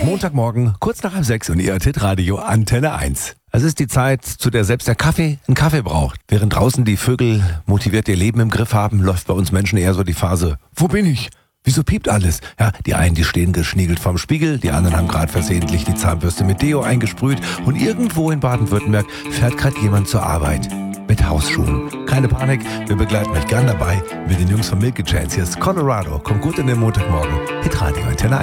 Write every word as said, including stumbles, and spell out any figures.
Montagmorgen, kurz nach halb sechs und ihr hört Hitradio Antenne eins. Es ist die Zeit, zu der selbst der Kaffee einen Kaffee braucht. Während draußen die Vögel motiviert ihr Leben im Griff haben, läuft bei uns Menschen eher so die Phase, wo bin ich? Wieso piept alles? Ja, die einen, die stehen geschniegelt vorm Spiegel, die anderen haben gerade versehentlich die Zahnbürste mit Deo eingesprüht und irgendwo in Baden-Württemberg fährt gerade jemand zur Arbeit. Mit Hausschuhen. Keine Panik, wir begleiten euch gern dabei mit den Jungs von Milky Chance. Hier ist Colorado. Kommt gut in den Montagmorgen. Hitradio Antenne eins.